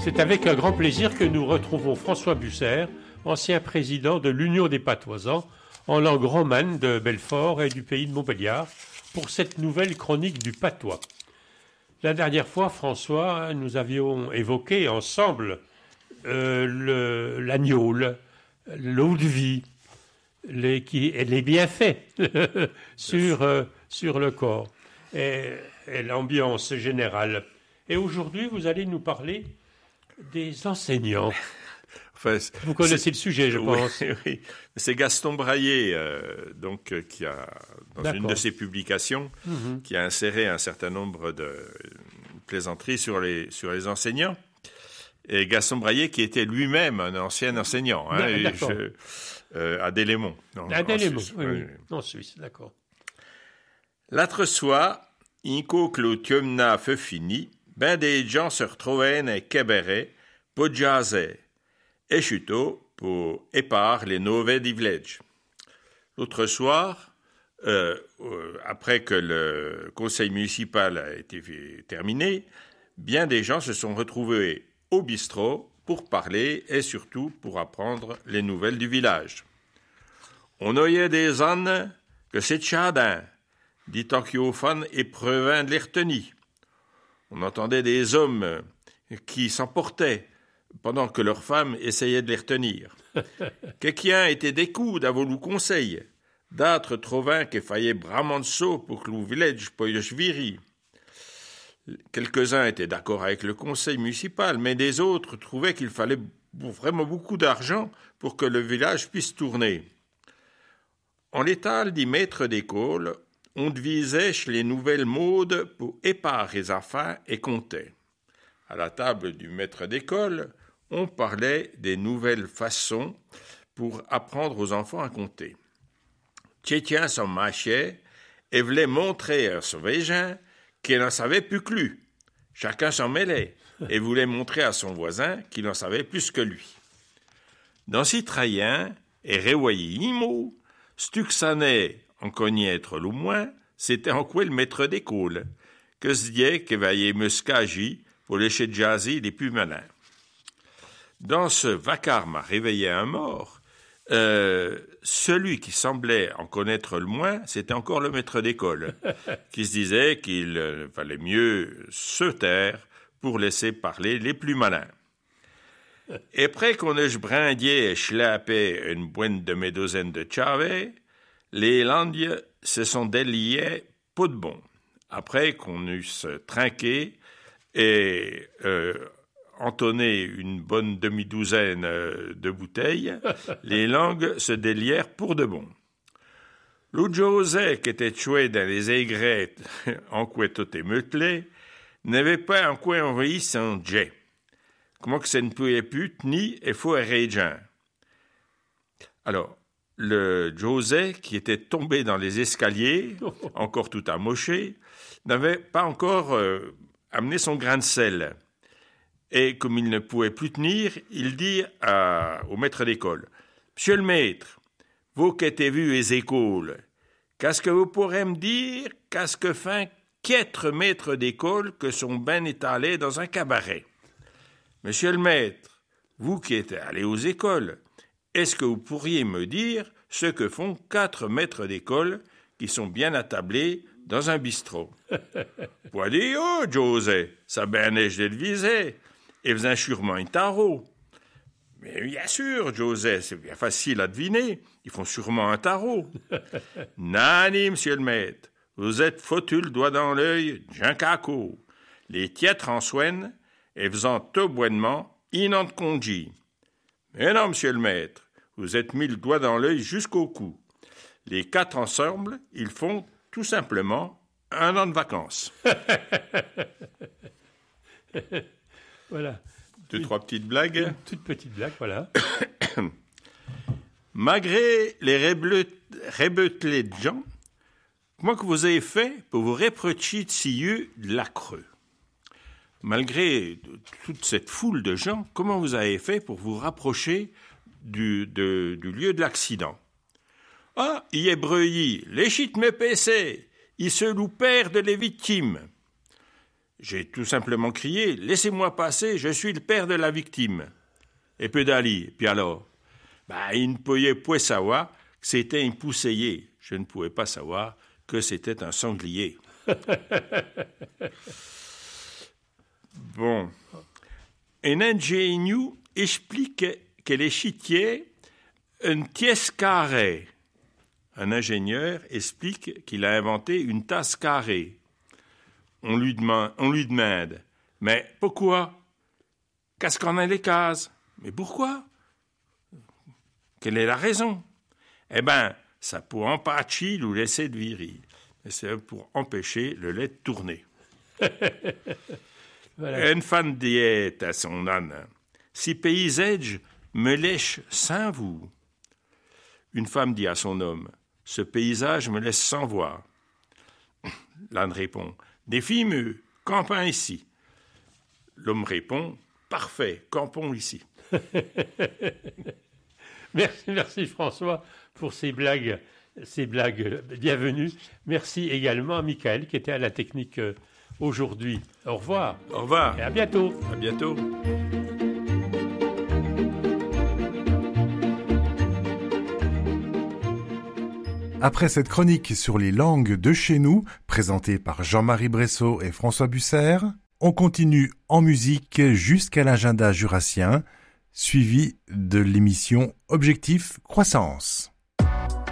C'est avec un grand plaisir que nous retrouvons François Busser, ancien président de l'Union des Patoisans, en langue romane de Belfort et du pays de Montbéliard, pour cette nouvelle chronique du patois. La dernière fois, François, nous avions évoqué ensemble l'agnole, l'eau de vie, les bienfaits sur le corps et l'ambiance générale. Et aujourd'hui, vous allez nous parler des enseignants. Enfin, vous connaissez le sujet, je pense. Oui. C'est Gaston Brailler, qui a, dans une de ses publications, qui a inséré un certain nombre de plaisanteries sur les enseignants. Et Gaston Brailler, qui était lui-même un ancien enseignant, à Delémont. À Delémont, oui, en Suisse, d'accord. L'autre soir, inco que le tiomna fut fini, ben des gens se retrouvaient dans cabaret pour jaser. Et chuto pour épar les novés du village. L'autre soir, après que le conseil municipal a été terminé, bien des gens se sont retrouvés au bistrot pour parler et surtout pour apprendre les nouvelles du village. On oyait des ânes que c'est chadin, dit Tanquiophone et Previn de l'Ertenie. On entendait des hommes qui s'emportaient pendant que leurs femmes essayaient de les retenir. Quelqu'un était des coups d'avolu conseil, d'autres trouvaient qu'il fallait bramant de saut pour que le village poche viri. Quelques-uns étaient d'accord avec le conseil municipal, mais des autres trouvaient qu'il fallait vraiment beaucoup d'argent pour que le village puisse tourner. En l'étal du maître d'école, on devisait les nouvelles modes pour éparer les affaires et compter. À la table du maître d'école, on parlait des nouvelles façons pour apprendre aux enfants à compter. Tchétien s'en mâchait et voulait montrer à son végin qu'il n'en savait plus que lui. Chacun s'en mêlait et voulait montrer à son voisin qu'il en savait plus que lui. Dans Citrayen et Rewayi Imo, Stuxanet en connaître le moins, c'était en quoi le maître d'école, que se disait qu'il vaillait Muscagi pour les chez Jazzy les plus malins. Dans ce vacarme à réveiller un mort, celui qui semblait en connaître le moins, c'était encore le maître d'école, qui se disait qu'il valait mieux se taire pour laisser parler les plus malins. Et après qu'on ait brindié et schlappé une bonne demi-douzaine de chaves, les landes se sont déliées pas de bon. Après qu'on eusse trinqué et entonné une bonne demi-douzaine de bouteilles, les langues se délièrent pour de bon. L'autre José, qui était tué dans les aigrettes en quoi tout est mutelé, n'avait pas en quoi envahi son jet. Comment que ça ne pouvait plus tenir et faut arrêter. Alors, le José, qui était tombé dans les escaliers, encore tout amoché, n'avait pas encore amené son grain de sel. Et comme il ne pouvait plus tenir, il dit au maître d'école, « Monsieur le maître, vous qui avez vu les écoles, qu'est-ce que vous pourrez me dire, qu'est-ce que fait 4 maîtres d'école que sont bien étalés dans un cabaret? Monsieur le maître, vous qui êtes allé aux écoles, est-ce que vous pourriez me dire ce que font 4 maîtres d'école qui sont bien attablés dans un bistrot? » Point dit, « Oh, José, ça ben neige de le viser. Et faisant sûrement un tarot. » Mais bien sûr, José, c'est bien facile à deviner. Ils font sûrement un tarot. Nani, monsieur le maître, vous êtes foutu le doigt dans l'œil d'un caco. Les tiètres en soignent et faisant tout bonnement, inant de congi. Mais non, monsieur le maître, vous êtes mis le doigt dans l'œil jusqu'au cou. Les 4 ensemble, ils font tout simplement un an de vacances. Voilà. 2-3 petites blagues. Une toute petite blague, voilà. Malgré les rebeutelés de gens, comment que vous avez fait pour vous reprocher de scieux de l'accreux? Malgré toute cette foule de gens, comment vous avez fait pour vous rapprocher du lieu de l'accident? Ah, il est breuilli, les chites me paissaient, ils se loupèrent de les victimes. J'ai tout simplement crié « Laissez-moi passer, je suis le père de la victime !» Et Pedali, puis alors il ne pouvait pas savoir que c'était un pousseiller. Je ne pouvais pas savoir que c'était un sanglier. Bon. Un ingénieux explique que les chitiers un tiers carré. Un ingénieur explique qu'il a inventé une tasse carrée. On lui demande « Mais pourquoi? Qu'est-ce qu'on a les cases? Mais pourquoi? Quelle est la raison? » Eh bien, ça pour empêcher ou laisser de virer. C'est pour empêcher le lait de tourner. Voilà. Une femme dit à son âne « Si paysage me lèche sans vous. » Une femme dit à son homme « Ce paysage me laisse sans voix. » L'âne répond « Des filles, campons ici. » L'homme répond « Parfait, campons ici. » Merci François pour ces blagues bienvenues. Merci également à Michael qui était à la technique aujourd'hui. Au revoir. Au revoir. Et à bientôt. À bientôt. Après cette chronique sur les langues de chez nous, présentée par Jean-Marie Bressot et François Busser, on continue en musique jusqu'à l'agenda jurassien, suivi de l'émission Objectif Croissance.